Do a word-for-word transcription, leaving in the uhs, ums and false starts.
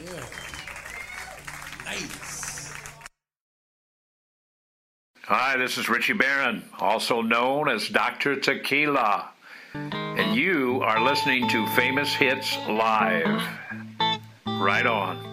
Yeah. Nice. Hi, this is Richie Barron, also known as Doctor Tequila, and you are listening to Famous Hits Live. Right on.